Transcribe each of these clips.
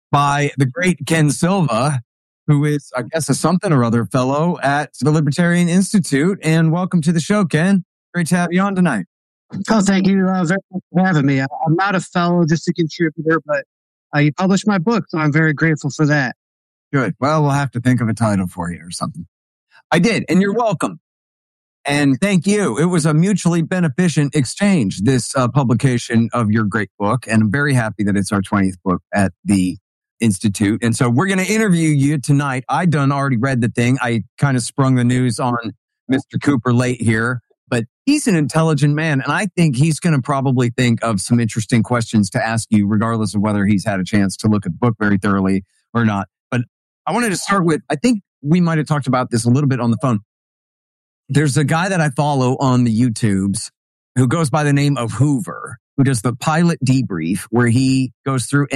by the great Ken Silva, who is, I guess, a something or other fellow at the Libertarian Institute. And welcome to the show, Ken. Great to have you on tonight. Oh, thank you very much for having me. I'm not a fellow, just a contributor, but you published my book, so I'm very grateful for that. Good. Well, we'll have to think of a title for you or something. I did, and you're welcome. And thank you. It was a mutually beneficent exchange, this publication of your great book. And I'm very happy that it's our 20th book at the Institute. And so we're going to interview you tonight. I already read the thing. I kind of sprung the news on Mr. Cooper late here, but he's an intelligent man. And I think he's going to probably think of some interesting questions to ask you, regardless of whether he's had a chance to look at the book very thoroughly or not. But I wanted to start with, I think we might have talked about this a little bit on the phone. There's a guy that I follow on the YouTubes who goes by the name of Hoover, who does the pilot debrief, where he goes through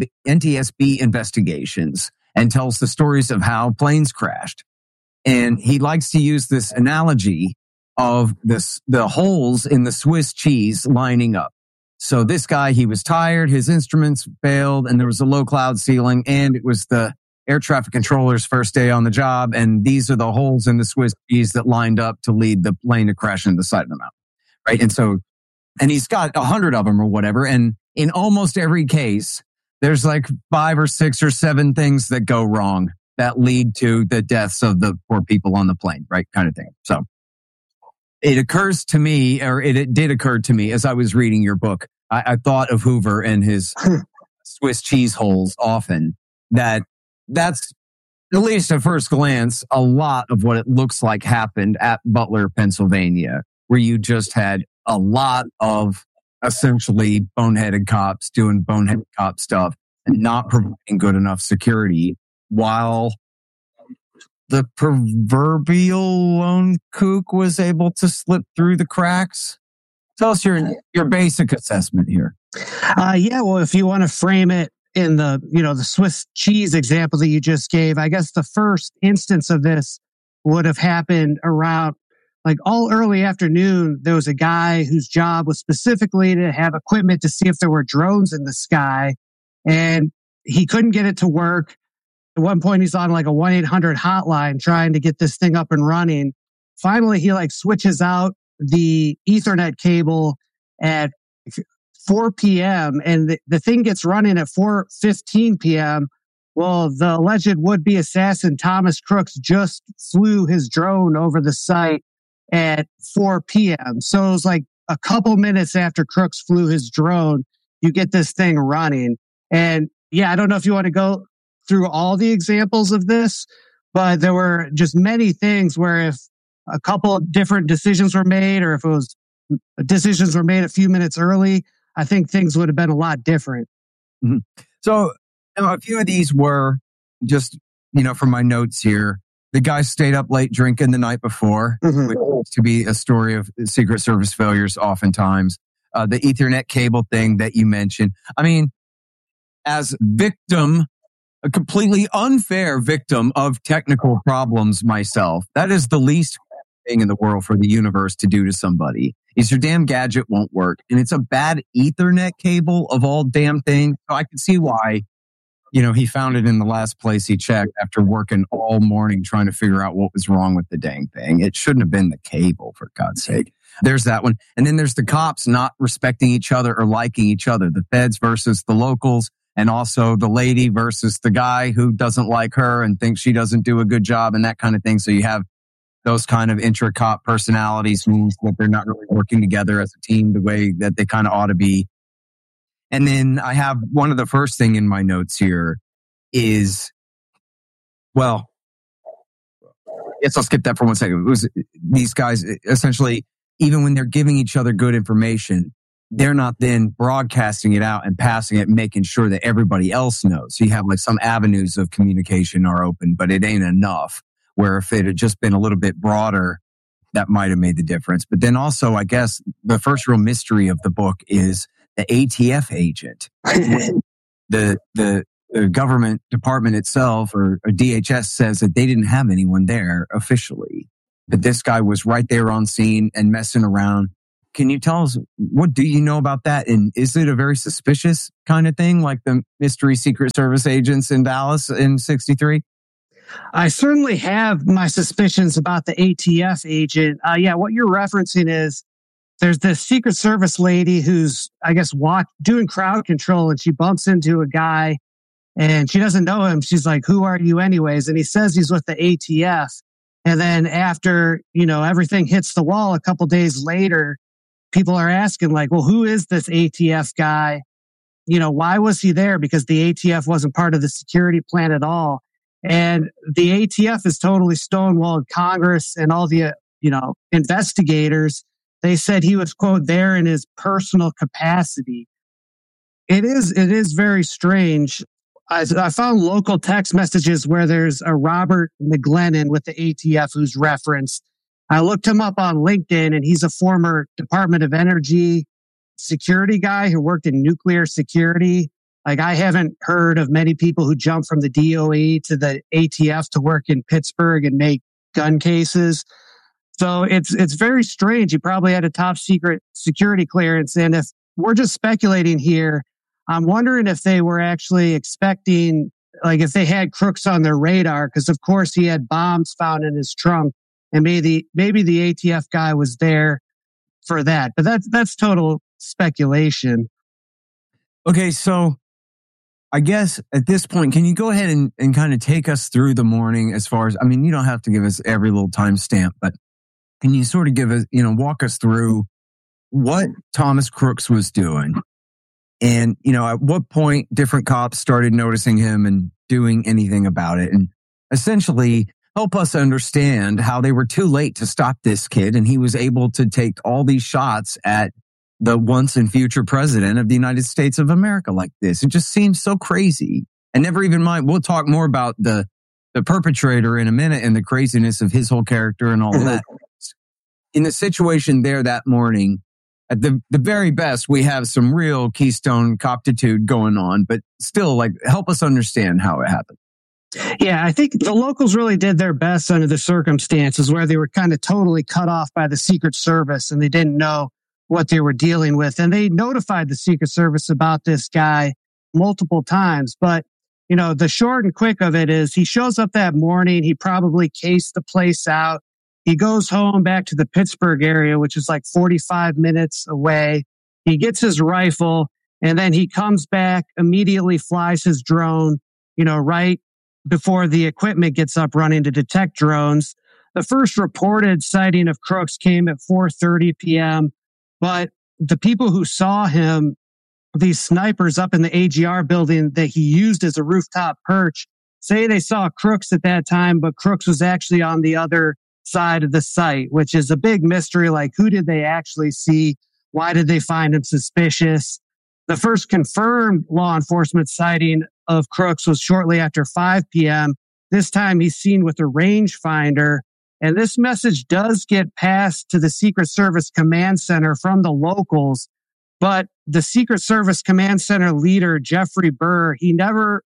NTSB investigations and tells the stories of how planes crashed. And he likes to use this analogy of the holes in the Swiss cheese lining up. So this guy, he was tired, his instruments failed, and there was a low cloud ceiling, and it was the air traffic controller's first day on the job, and these are the holes in the Swiss cheese that lined up to lead the plane to crash into the side of the mountain, right? And he's got 100 of them or whatever, and in almost every case, there's like 5 or 6 or 7 things that go wrong that lead to the deaths of the poor people on the plane, right? Kind of thing. So it occurs to me, or it did occur to me as I was reading your book, I thought of Hoover and his Swiss cheese holes often, that's, at least at first glance, a lot of what it looks like happened at Butler, Pennsylvania, where you just had a lot of essentially boneheaded cops doing boneheaded cop stuff and not providing good enough security, while the proverbial lone kook was able to slip through the cracks. Tell us your basic assessment here. Well, if you want to frame it in the Swiss cheese example that you just gave, I guess the first instance of this would have happened around like all early afternoon. There was a guy whose job was specifically to have equipment to see if there were drones in the sky, and he couldn't get it to work. At one point, he's on like a 1-800 hotline trying to get this thing up and running. Finally, he switches out the Ethernet cable at 4 p.m. and the thing gets running at 4:15 p.m. Well, the alleged would-be assassin Thomas Crooks just flew his drone over the site at 4 p.m. So it was like a couple minutes after Crooks flew his drone, you get this thing running. And yeah, I don't know if you want to go through all the examples of this, but there were just many things where if a couple of different decisions were made, or if it was decisions were made a few minutes early, I think things would have been a lot different. Mm-hmm. So a few of these were just, from my notes here, the guy stayed up late drinking the night before, Mm-hmm. which seems to be a story of Secret Service failures oftentimes. The Ethernet cable thing that you mentioned. I mean, as a completely unfair victim of technical problems myself, that is the least thing in the world for the universe to do to somebody. Is your damn gadget won't work. And it's a bad Ethernet cable of all damn things. So I can see why, he found it in the last place he checked after working all morning trying to figure out what was wrong with the dang thing. It shouldn't have been the cable, for God's sake. There's that one. And then there's the cops not respecting each other or liking each other. The feds versus the locals, and also the lady versus the guy who doesn't like her and thinks she doesn't do a good job and that kind of thing. So you have those kind of intra-cop personalities, means that they're not really working together as a team the way that they kind of ought to be. And then I have one of the first thing in my notes here is, well, yes, I'll skip that for 1 second. It was these guys essentially, even when they're giving each other good information, they're not then broadcasting it out and passing it and making sure that everybody else knows. So you have some avenues of communication are open, but it ain't enough. Where if it had just been a little bit broader, that might have made the difference. But then also, I guess, the first real mystery of the book is the ATF agent. the government department itself, or DHS, says that they didn't have anyone there officially. But this guy was right there on scene and messing around. Can you tell us, what do you know about that? And is it a very suspicious kind of thing, like the mystery Secret Service agents in Dallas in 63? I certainly have my suspicions about the ATF agent. What you're referencing is there's this Secret Service lady who's, I guess, doing crowd control, and she bumps into a guy and she doesn't know him. She's like, "Who are you anyways?" And he says he's with the ATF. And then after, everything hits the wall a couple days later, people are asking like, well, who is this ATF guy? Why was he there? Because the ATF wasn't part of the security plan at all. And the ATF is totally stonewalled Congress and all the, investigators. They said he was, quote, there in his personal capacity. It is very strange. I found local text messages where there's a Robert McGlennon with the ATF who's referenced. I looked him up on LinkedIn, and he's a former Department of Energy security guy who worked in nuclear security. Like, I haven't heard of many people who jump from the DOE to the ATF to work in Pittsburgh and make gun cases. So it's very strange. He probably had a top secret security clearance. And if we're just speculating here, I'm wondering if they were actually expecting, like, if they had crooks on their radar, because of course he had bombs found in his trunk, and maybe the ATF guy was there for that. But that's total speculation. Okay, so I guess at this point, can you go ahead and kind of take us through the morning as far as, I mean, you don't have to give us every little timestamp, but can you sort of give us, walk us through what Thomas Crooks was doing? And, at what point different cops started noticing him and doing anything about it, and essentially help us understand how they were too late to stop this kid, and he was able to take all these shots at the once and future president of the United States of America like this. It just seems so crazy. And never even mind, we'll talk more about the perpetrator in a minute and the craziness of his whole character and all of that. In the situation there that morning, at the very best, we have some real Keystone coptitude going on, but still, like, help us understand how it happened. Yeah, I think the locals really did their best under the circumstances where they were kind of totally cut off by the Secret Service and they didn't know what they were dealing with. And they notified the Secret Service about this guy multiple times. But, the short and quick of it is he shows up that morning. He probably cased the place out. He goes home back to the Pittsburgh area, which is like 45 minutes away. He gets his rifle, and then he comes back, immediately flies his drone, right before the equipment gets up running to detect drones. The first reported sighting of Crooks came at 4:30 p.m., but the people who saw him, these snipers up in the AGR building that he used as a rooftop perch, say they saw Crooks at that time, but Crooks was actually on the other side of the site, which is a big mystery. Like, who did they actually see? Why did they find him suspicious? The first confirmed law enforcement sighting of Crooks was shortly after 5 p.m. This time he's seen with a rangefinder. And this message does get passed to the Secret Service Command Center from the locals. But the Secret Service Command Center leader, Jeffrey Burr, he never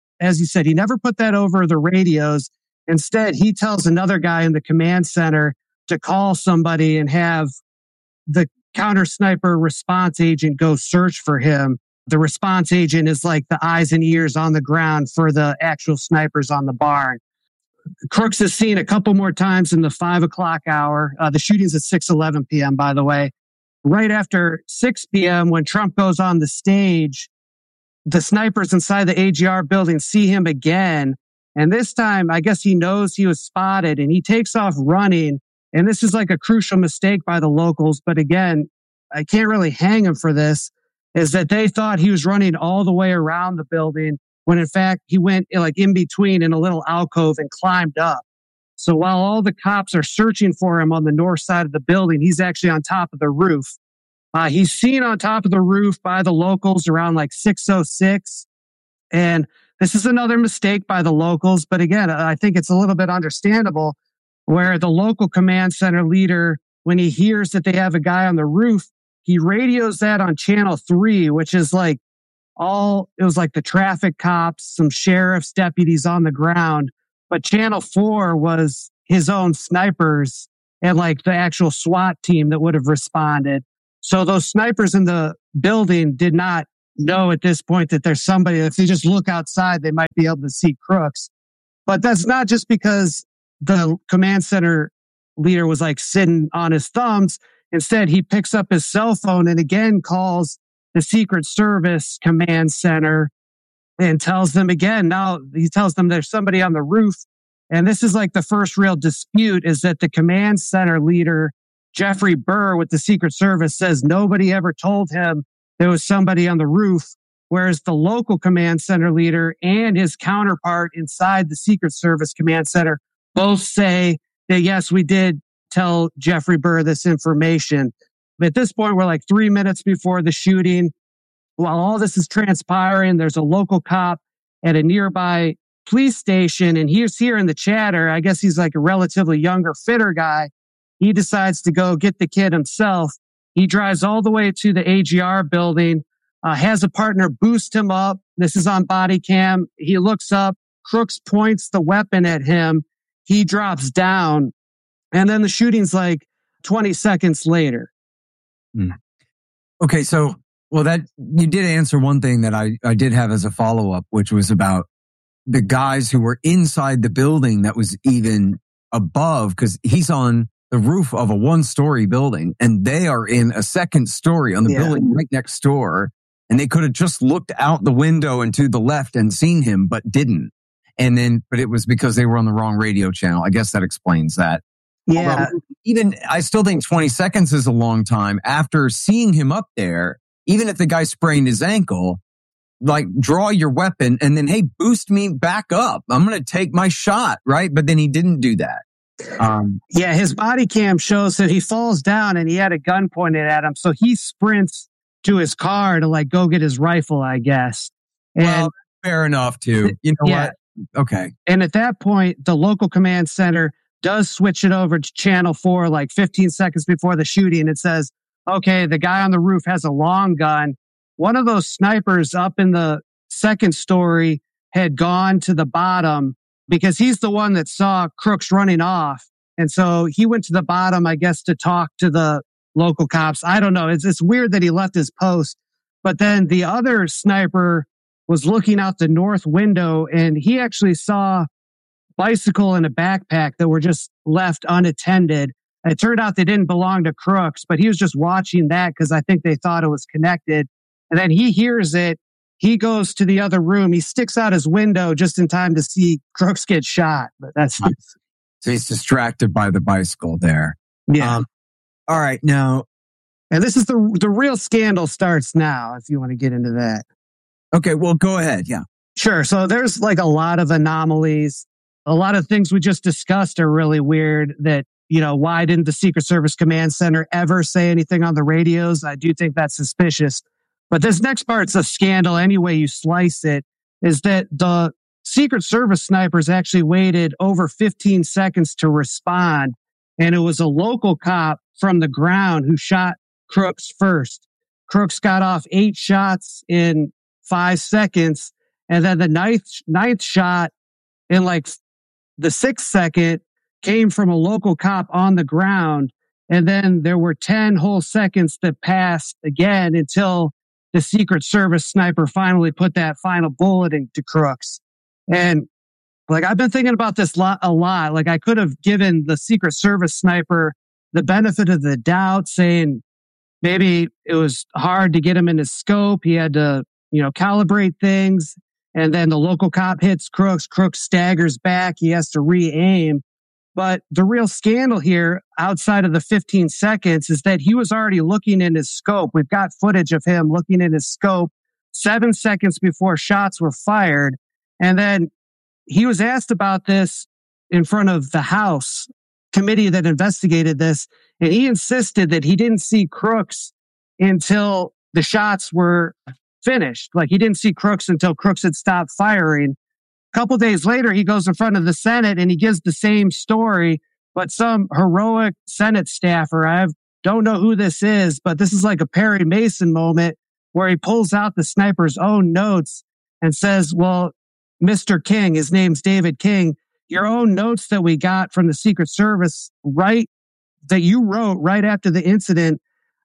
put that over the radios. Instead, he tells another guy in the command center to call somebody and have the counter sniper response agent go search for him. The response agent is like the eyes and ears on the ground for the actual snipers on the barn. Crooks is seen a couple more times in the 5 o'clock hour. The shooting's at 6:11 p.m., by the way. Right after 6 p.m., when Trump goes on the stage, the snipers inside the AGR building see him again. And this time, I guess he knows he was spotted and he takes off running. And this is like a crucial mistake by the locals. But again, I can't really hang him for this, is that they thought he was running all the way around the building when in fact he went like in between in a little alcove and climbed up. So while all the cops are searching for him on the north side of the building, he's actually on top of the roof. He's seen on top of the roof by the locals around like 6:06. And this is another mistake by the locals. But again, I think it's a little bit understandable where the local command center leader, when he hears that they have a guy on the roof, he radios that on channel 3, which is like it was like the traffic cops, some sheriff's deputies on the ground. But channel 4 was his own snipers and like the actual SWAT team that would have responded. So those snipers in the building did not know at this point that there's somebody. If they just look outside, they might be able to see Crooks. But that's not just because the command center leader was like sitting on his thumbs. Instead, he picks up his cell phone and again calls the Secret Service command center and tells them again. Now he tells them there's somebody on the roof. And this is like the first real dispute, is that the command center leader, Jeffrey Burr with the Secret Service, says nobody ever told him there was somebody on the roof, whereas the local command center leader and his counterpart inside the Secret Service command center both say that, yes, we did tell Jeffrey Burr this information. But at this point, we're like 3 minutes before the shooting. While all this is transpiring, there's a local cop at a nearby police station, and he's hearing the chatter. I guess he's like a relatively younger, fitter guy. He decides to go get the kid himself. He drives all the way to the AGR building, has a partner boost him up. This is on body cam. He looks up. Crooks points the weapon at him. He drops down. And then the shooting's like 20 seconds later. Okay, so, well, that you did answer one thing that I did have as a follow-up, which was about the guys who were inside the building that was even above, because he's on the roof of a 1-story building and they are in a 2nd story on the building right next door. And they could have just looked out the window and to the left and seen him, but didn't. And then, but it was because they were on the wrong radio channel. I guess that explains that. Yeah. Although, even, I still think 20 seconds is a long time after seeing him up there. Even if the guy sprained his ankle, like, draw your weapon and then, hey, boost me back up. I'm going to take my shot, right? But then he didn't do that. Yeah, his body cam shows that he falls down and he had a gun pointed at him. So he sprints to his car to like go get his rifle, I guess. And well, fair enough too. You know what? Okay. And at that point, the local command center does switch it over to channel 4, like 15 seconds before the shooting. It says, okay, the guy on the roof has a long gun. One of those snipers up in the 2nd story had gone to the bottom because he's the one that saw Crooks running off. And so he went to the bottom, I guess, to talk to the local cops. I don't know. It's weird that he left his post. But then the other sniper was looking out the north window and he actually saw a bicycle and a backpack that were just left unattended. It turned out they didn't belong to Crooks, but he was just watching that because I think they thought it was connected. And then he hears it. He goes to the other room. He sticks out his window just in time to see Crooks get shot. But that's nice. So he's distracted by the bicycle there. Yeah. All right. Now, and this is the real scandal starts now, if you want to get into that. Okay. Well, go ahead. Yeah. Sure. So there's like a lot of anomalies. A lot of things we just discussed are really weird that, you know, why didn't the Secret Service Command Center ever say anything on the radios? I do think that's suspicious. But this next part's a scandal any way you slice it, is that the Secret Service snipers actually waited over 15 seconds to respond. And it was a local cop from the ground who shot Crooks first. Crooks got off 8 shots in 5 seconds. And then the ninth shot in like the 6th second came from a local cop on the ground. And then there were 10 whole seconds that passed again until the Secret Service sniper finally put that final bullet into Crooks. And like, I've been thinking about this a lot. Like, I could have given the Secret Service sniper the benefit of the doubt, saying maybe it was hard to get him in his scope. He had to, you know, calibrate things. And then the local cop hits Crooks. Crooks staggers back. He has to re-aim. But the real scandal here, outside of the 15 seconds, is that he was already looking in his scope. We've got footage of him looking in his scope 7 seconds before shots were fired. And then he was asked about this in front of the House committee that investigated this. And he insisted that he didn't see Crooks until the shots were finished. Like, he didn't see Crooks until Crooks had stopped firing. A couple days later, he goes in front of the Senate and he gives the same story, but some heroic Senate staffer, I don't know who this is, but this is like a Perry Mason moment where he pulls out the sniper's own notes and says, well, Mr. King, his name's David King, your own notes that we got from the Secret Service, right, that you wrote right after the incident,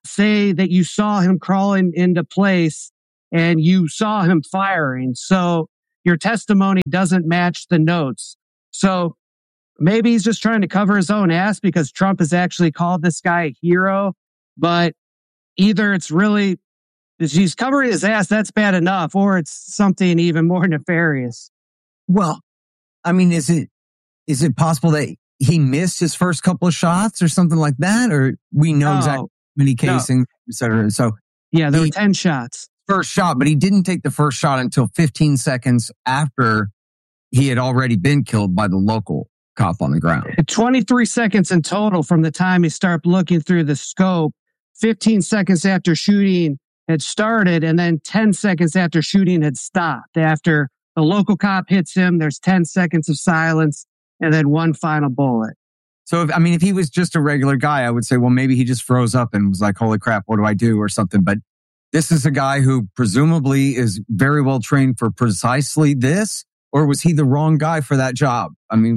say that you saw him crawling into place and you saw him firing. So your testimony doesn't match the notes. So maybe he's just trying to cover his own ass because Trump has actually called this guy a hero. But either it's really, he's covering his ass, that's bad enough, or it's something even more nefarious. Well, I mean, is it possible that he missed his first couple of shots or something like that? Or we know exactly how many casings, et cetera. So yeah, there were 10 shots. First shot, but he didn't take the first shot until 15 seconds after he had already been killed by the local cop on the ground. 23 seconds in total from the time he started looking through the scope, 15 seconds after shooting had started, and then 10 seconds after shooting had stopped. After the local cop hits him, there's 10 seconds of silence, and then one final bullet. So, if he was just a regular guy, I would say, well, maybe he just froze up and was like, holy crap, what do I do? Or something. But this is a guy who presumably is very well trained for precisely this, or was he the wrong guy for that job?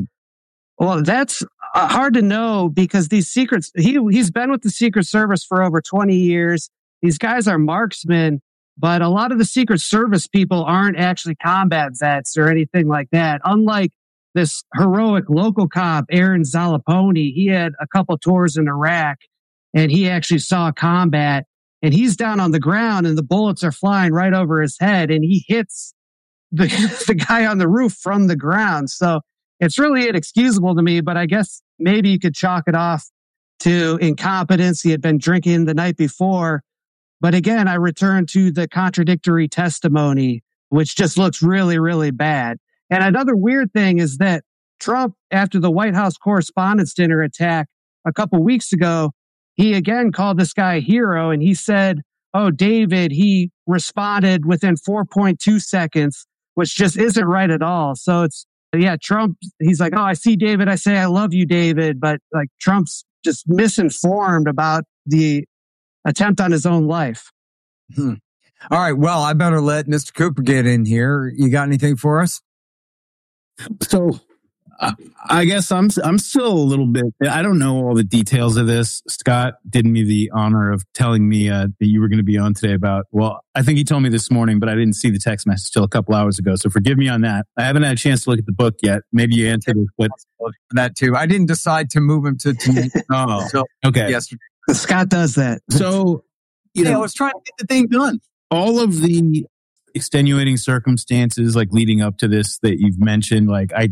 Well, that's hard to know because these secrets, he's been with the Secret Service for over 20 years. These guys are marksmen, but a lot of the Secret Service people aren't actually combat vets or anything like that. Unlike this heroic local cop, Aaron Zalaponi, he had a couple tours in Iraq and he actually saw combat. And he's down on the ground and the bullets are flying right over his head and he hits the guy on the roof from the ground. So it's really inexcusable to me, but I guess maybe you could chalk it off to incompetence. He had been drinking the night before. But again, I return to the contradictory testimony, which just looks really, really bad. And another weird thing is that Trump, after the White House Correspondents' Dinner attack a couple weeks ago, he again called this guy a hero and he said, oh, David, he responded within 4.2 seconds, which just isn't right at all. So Trump, he's like, oh, I see David. I say, I love you, David. But like Trump's just misinformed about the attempt on his own life. All right. Well, I better let Mr. Cooper get in here. You got anything for us? So I guess I'm still a little bit, I don't know all the details of this. Scott did me the honor of telling me that you were going to be on today I think he told me this morning, but I didn't see the text message till a couple hours ago. So forgive me on that. I haven't had a chance to look at the book yet. Maybe you answered it, but that too. I didn't decide to move him to okay. Yesterday. Scott does that. So, I was trying to get the thing done. All of the extenuating circumstances, like leading up to this that you've mentioned,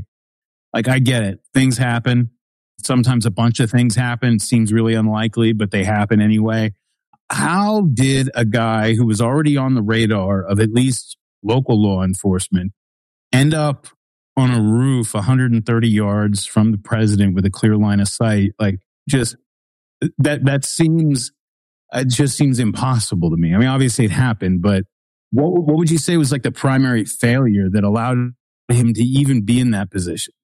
I get it. Things happen. Sometimes a bunch of things happen. Seems really unlikely, but they happen anyway. How did a guy who was already on the radar of at least local law enforcement end up on a roof 130 yards from the president with a clear line of sight? Like, just that seems, it just seems impossible to me. Obviously it happened, but what would you say was like the primary failure that allowed him to even be in that position?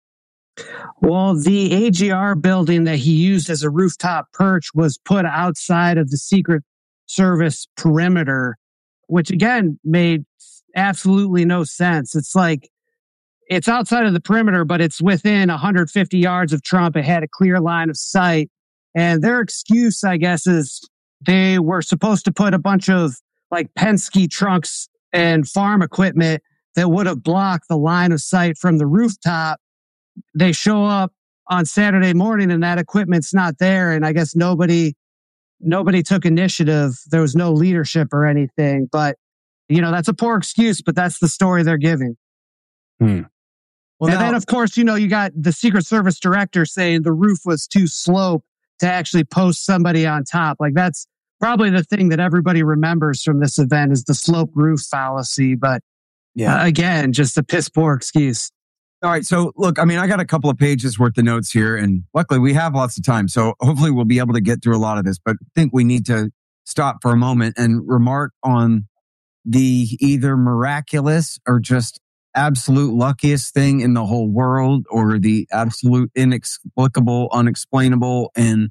Well, the AGR building that he used as a rooftop perch was put outside of the Secret Service perimeter, which again made absolutely no sense. It's like, it's outside of the perimeter, but it's within 150 yards of Trump. It had a clear line of sight. And their excuse, I guess, is they were supposed to put a bunch of like Penske trucks and farm equipment that would have blocked the line of sight from the rooftop. They show up on Saturday morning and that equipment's not there. And I guess nobody took initiative. There was no leadership or anything, but that's a poor excuse, but that's the story they're giving. Well, and then of course, you got the Secret Service director saying the roof was too sloped to actually post somebody on top. Like that's probably the thing that everybody remembers from this event is the slope roof fallacy. But again, just a piss poor excuse. All right. So look, I got a couple of pages worth of notes here and luckily we have lots of time. So hopefully we'll be able to get through a lot of this, but I think we need to stop for a moment and remark on the either miraculous or just absolute luckiest thing in the whole world or the absolute inexplicable, unexplainable and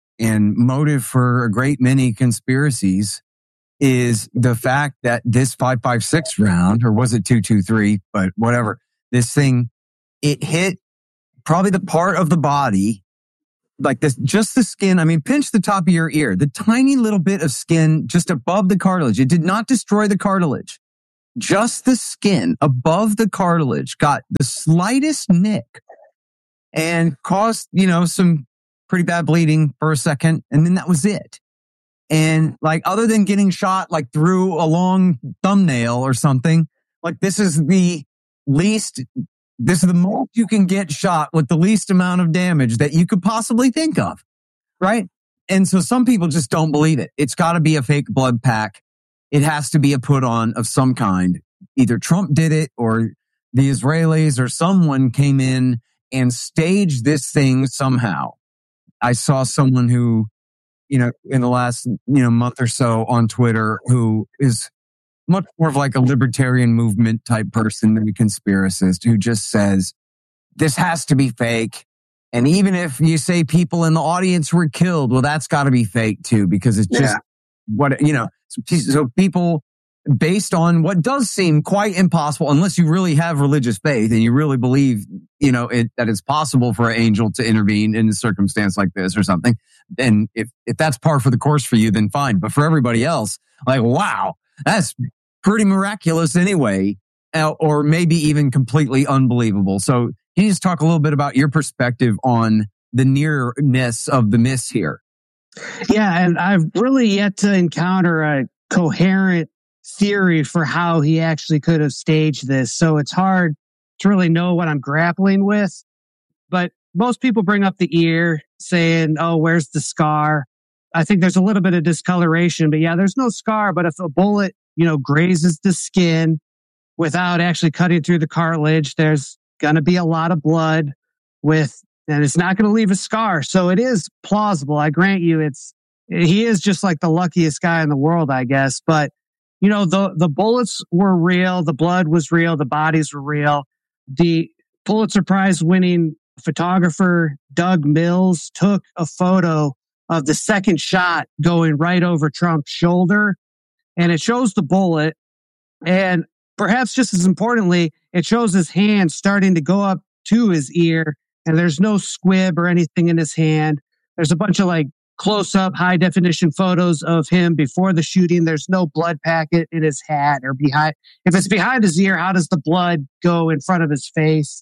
motive for a great many conspiracies is the fact that this 5.56 round, or was it 2.23, but whatever, this thing, it hit probably the part of the body like this, just the skin. I mean, pinch the top of your ear, the tiny little bit of skin just above the cartilage. It did not destroy the cartilage. Just the skin above the cartilage got the slightest nick and caused, some pretty bad bleeding for a second. And then that was it. And like, other than getting shot like through a long thumbnail or something, like this is the most you can get shot with the least amount of damage that you could possibly think of. Right. And so some people just don't believe it. It's got to be a fake blood pack. It has to be a put on of some kind. Either Trump did it or the Israelis or someone came in and staged this thing somehow. I saw someone who, in the last, month or so on Twitter who is much more of like a libertarian movement type person than a conspiracist who just says, this has to be fake. And even if you say people in the audience were killed, well, that's got to be fake too, because it's just so people, based on what does seem quite impossible, unless you really have religious faith and you really believe, that it's possible for an angel to intervene in a circumstance like this or something. And if that's par for the course for you, then fine. But for everybody else, like, wow, that's pretty miraculous anyway, or maybe even completely unbelievable. So can you just talk a little bit about your perspective on the nearness of the miss here? Yeah, and I've really yet to encounter a coherent theory for how he actually could have staged this. So it's hard to really know what I'm grappling with. But most people bring up the ear saying, oh, where's the scar? I think there's a little bit of discoloration, but yeah, there's no scar. But if a bullet, grazes the skin without actually cutting through the cartilage, there's going to be a lot of blood and it's not going to leave a scar. So it is plausible. I grant you he is just like the luckiest guy in the world, I guess. But, the bullets were real. The blood was real. The bodies were real. The Pulitzer Prize winning photographer, Doug Mills, took a photo of the second shot going right over Trump's shoulder. And it shows the bullet. And perhaps just as importantly, it shows his hand starting to go up to his ear. And there's no squib or anything in his hand. There's a bunch of like close-up, high-definition photos of him before the shooting. There's no blood packet in his hat or behind. If it's behind his ear, how does the blood go in front of his face?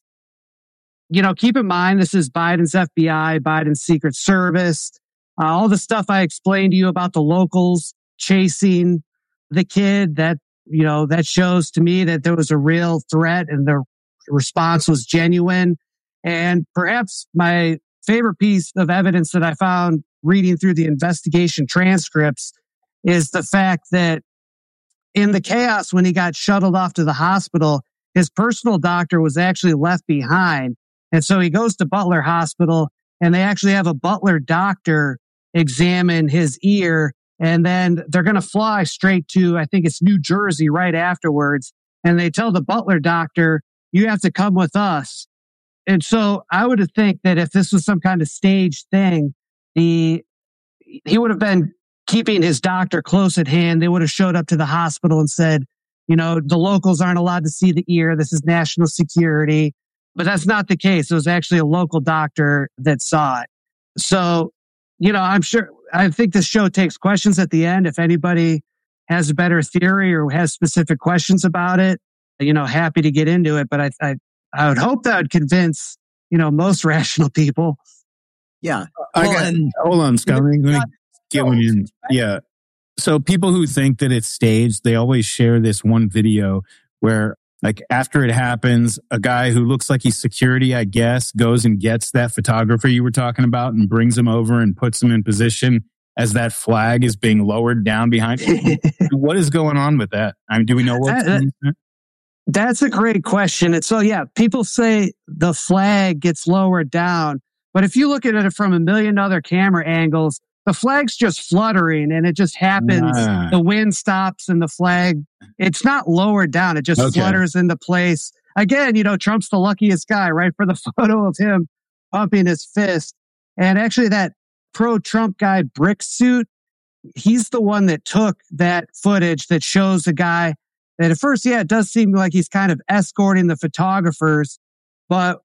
Keep in mind, this is Biden's FBI, Biden's Secret Service. All the stuff I explained to you about the locals chasing the kid, that shows to me that there was a real threat and the response was genuine. And perhaps my favorite piece of evidence that I found reading through the investigation transcripts is the fact that in the chaos when he got shuttled off to the hospital, his personal doctor was actually left behind. And so he goes to Butler Hospital and they actually have a Butler doctor examine his ear. And then they're going to fly straight to, I think it's New Jersey right afterwards. And they tell the Butler doctor, you have to come with us. And so I would think that if this was some kind of staged thing, he would have been keeping his doctor close at hand. They would have showed up to the hospital and said, the locals aren't allowed to see the ear. This is national security. But that's not the case. It was actually a local doctor that saw it. So, I think this show takes questions at the end. If anybody has a better theory or has specific questions about it, happy to get into it. But I would hope that would convince, most rational people. Yeah. Hold on, Scott. Let me get one in. Yeah. So people who think that it's staged, they always share this one video where, like, after it happens, a guy who looks like he's security, I guess, goes and gets that photographer you were talking about and brings him over and puts him in position as that flag is being lowered down behind him. What is going on with that? I mean, do we know what's That's a great question. And so, yeah, people say the flag gets lowered down. But if you look at it from a million other camera angles, the flag's just fluttering and it just happens. The wind stops and the flag, it's not lowered down. It just flutters into place. Again, Trump's the luckiest guy, right? For the photo of him pumping his fist. And actually that pro-Trump guy, Brick Suit, he's the one that took that footage that shows the guy that at first, it does seem like he's kind of escorting the photographers. But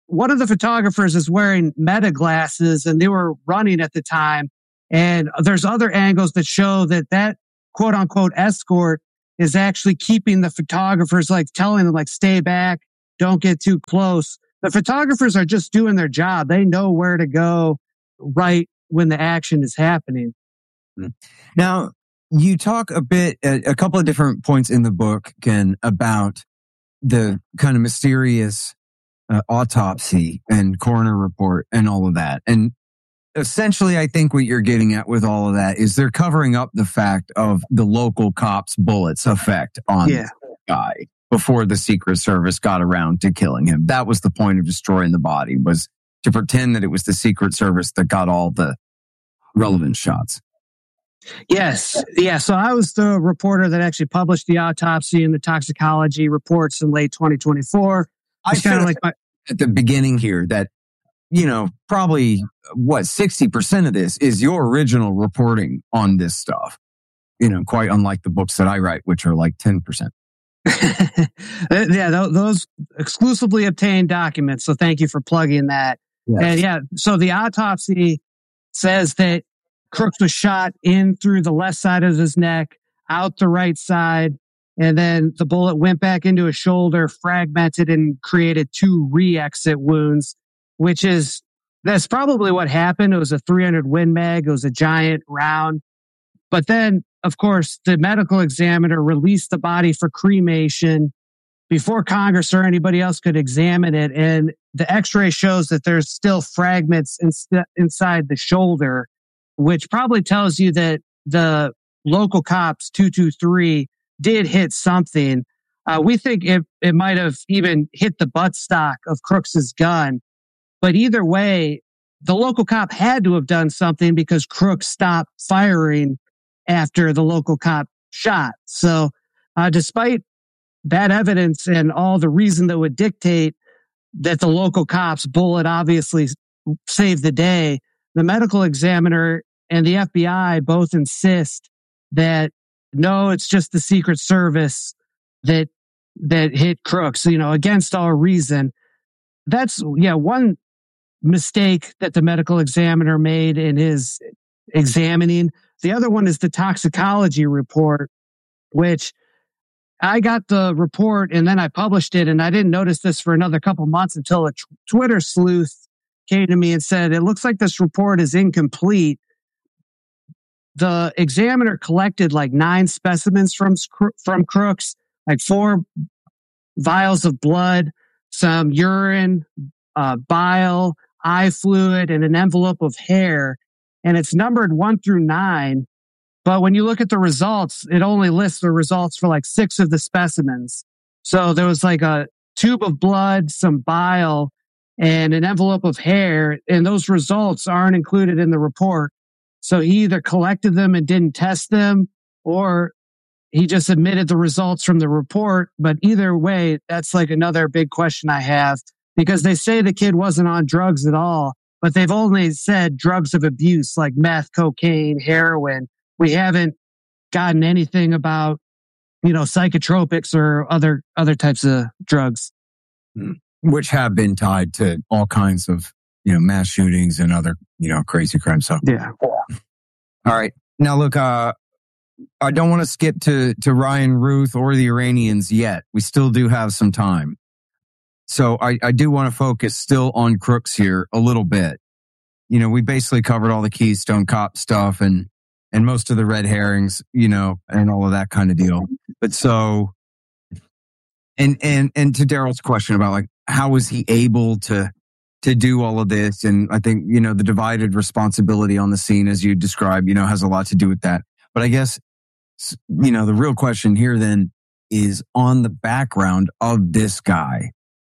one of the photographers is wearing Meta glasses and they were running at the time. And there's other angles that show that quote unquote escort is actually keeping the photographers, like telling them like, stay back, don't get too close. The photographers are just doing their job. They know where to go right when the action is happening. Now, you talk a bit, a couple of different points in the book, Ken, about the kind of mysterious autopsy and coroner report and all of that. And essentially, I think what you're getting at with all of that is they're covering up the fact of the local cops' bullets effect on the guy before the Secret Service got around to killing him. That was the point of destroying the body, was to pretend that it was the Secret Service that got all the relevant shots. Yes. Yeah. So I was the reporter that actually published the autopsy and the toxicology reports in late 2024. I kind of like at the beginning here that, probably 60% of this is your original reporting on this stuff, quite unlike the books that I write, which are like 10%. Yeah. Those exclusively obtained documents. So thank you for plugging that. Yes. And so the autopsy says that Crooks was shot in through the left side of his neck, out the right side, and then the bullet went back into his shoulder, fragmented, and created 2 re-exit wounds, that's probably what happened. It was a 300 Win Mag. It was a giant round. But then, of course, the medical examiner released the body for cremation before Congress or anybody else could examine it. And the x-ray shows that there's still fragments inside the shoulder, which probably tells you that the local cops, 223, did hit something. We think it might have even hit the buttstock of Crooks's gun. But either way, the local cop had to have done something because Crooks stopped firing after the local cop shot. So despite that evidence and all the reason that would dictate that the local cop's bullet obviously saved the day, the medical examiner and the FBI both insist that no, it's just the Secret Service that hit Crooks, against all reason. That's, one mistake that the medical examiner made in his examining. The other one is the toxicology report, which I got the report and then I published it, and I didn't notice this for another couple months until a Twitter sleuth came to me and said, it looks like this report is incomplete. The examiner collected like 9 specimens from Crooks, like 4 vials of blood, some urine, bile, eye fluid, and an envelope of hair. And it's numbered 1 through 9. But when you look at the results, it only lists the results for like 6 of the specimens. So there was like a tube of blood, some bile, and an envelope of hair. And those results aren't included in the report. So he either collected them and didn't test them, or he just admitted the results from the report. But either way, that's like another big question I have, because they say the kid wasn't on drugs at all, but they've only said drugs of abuse like meth, cocaine, heroin. We haven't gotten anything about, psychotropics or other types of drugs. Which have been tied to all kinds of, mass shootings and other, crazy crimes. So, yeah. All right. Now, look, I don't want to skip to Ryan Ruth or the Iranians yet. We still do have some time. So I do want to focus still on Crooks here a little bit. We basically covered all the Keystone Cop stuff and most of the red herrings, and all of that kind of deal. But so, and to Daryl's question about like, how was he able to do all of this? And I think, the divided responsibility on the scene, as you described, has a lot to do with that. But I guess, the real question here then is on the background of this guy.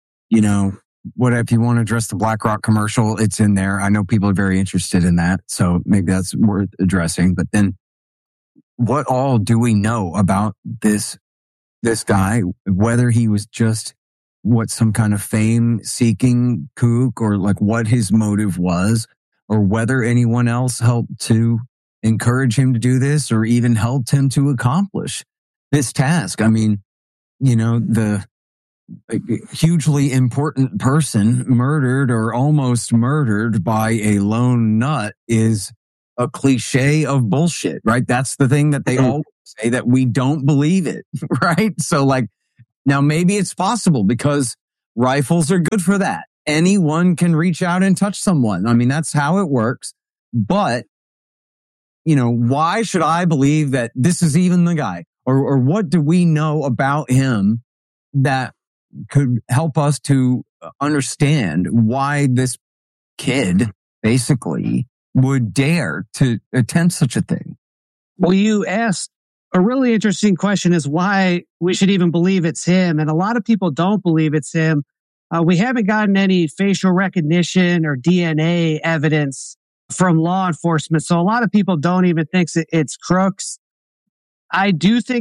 What if you want to address the BlackRock commercial? It's in there. I know people are very interested in that, so maybe that's worth addressing. But then, what all do we know about this guy? Whether he was just some kind of fame-seeking kook, or like what his motive was, or whether anyone else helped to encourage him to do this, or even helped him to accomplish this task. I mean, the hugely important person murdered or almost murdered by a lone nut is a cliche of bullshit, right? That's the thing that they all say, that we don't believe it, right? So like, now maybe it's possible because rifles are good for that. Anyone can reach out and touch someone. I mean, that's how it works. But, why should I believe that this is even the guy? Or what do we know about him that could help us to understand why this kid basically would dare to attempt such a thing? Well, you asked a really interesting question, is why we should even believe it's him. And a lot of people don't believe it's him. We haven't gotten any facial recognition or DNA evidence from law enforcement. So a lot of people don't even think it's Crooks. I do think